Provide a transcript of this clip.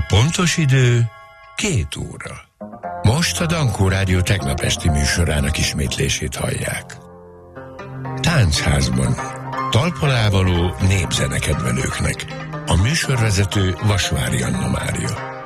pontos idő 2 óra. Most a Dankó Rádió tegnap esti műsorának ismétlését hallják. Táncházban. Talpalávaló népzenekedvelőknek. A műsorvezető Vasvári Anna Mária.